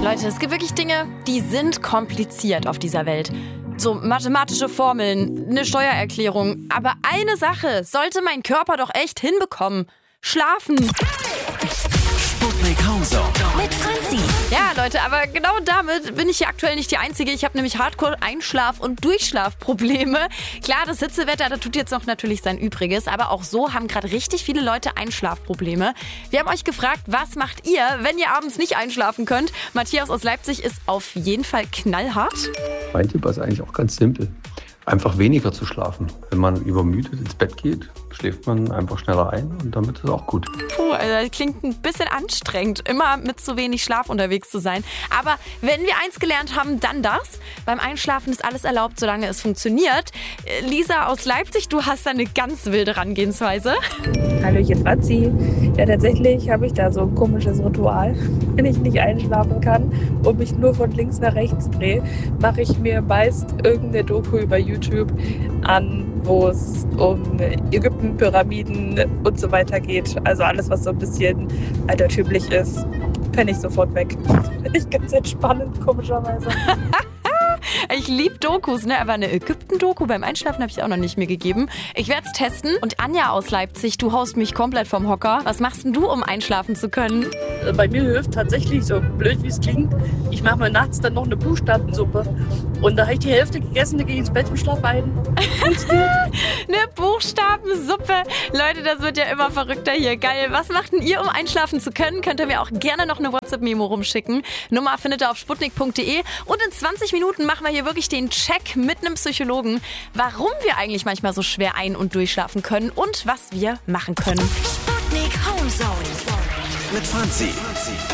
Leute, es gibt wirklich Dinge, die sind kompliziert auf dieser Welt. So mathematische Formeln, eine Steuererklärung. Aber eine Sache sollte mein Körper doch echt hinbekommen. Schlafen. Sputnik Homezone mit Franzi. Ja, Leute, aber genau damit bin ich hier aktuell nicht die Einzige. Ich habe nämlich Hardcore-Einschlaf- und Durchschlafprobleme. Klar, das Hitzewetter, da tut jetzt noch natürlich sein Übriges. Aber auch so haben gerade richtig viele Leute Einschlafprobleme. Wir haben euch gefragt, was macht ihr, wenn ihr abends nicht einschlafen könnt? Matthias aus Leipzig ist auf jeden Fall knallhart. Mein Tipp ist eigentlich auch ganz simpel. Einfach weniger zu schlafen. Wenn man übermüdet ins Bett geht, schläft man einfach schneller ein und damit ist es auch gut. Puh, also das klingt ein bisschen anstrengend, immer mit zu wenig Schlaf unterwegs zu sein. Aber wenn wir eins gelernt haben, dann das. Beim Einschlafen ist alles erlaubt, solange es funktioniert. Lisa aus Leipzig, du hast da eine ganz wilde Herangehensweise. Hallöchen Franzi. Ja, tatsächlich habe ich da so ein komisches Ritual. Wenn ich nicht einschlafen kann und mich nur von links nach rechts drehe, mache ich mir meist irgendeine Doku über YouTube an, wo es um Ägypten, Pyramiden und so weiter geht. Also alles, was so ein bisschen altertümlich ist, penne ich sofort weg. Finde ich ganz entspannend, komischerweise. Ich liebe Dokus, ne? Aber eine Ägypten-Doku beim Einschlafen habe ich auch noch nicht mir gegeben. Ich werde es testen. Und Anja aus Leipzig, du haust mich komplett vom Hocker. Was machst denn du, um einschlafen zu können? Bei mir hilft tatsächlich, so blöd wie es klingt, ich mache mir nachts dann noch eine Buchstabensuppe. Und da habe ich die Hälfte gegessen, dann gehe ich ins Bett und schlafe ein. Eine Buchstabensuppe. Leute, das wird ja immer verrückter hier. Geil. Was macht denn ihr, um einschlafen zu können? Könnt ihr mir auch gerne noch eine WhatsApp-Memo rumschicken. Nummer findet ihr auf sputnik.de. Und in 20 Minuten machen wir hier wirklich den Check mit einem Psychologen, warum wir eigentlich manchmal so schwer ein- und durchschlafen können und was wir machen können. Sputnik Homezone mit Franzi.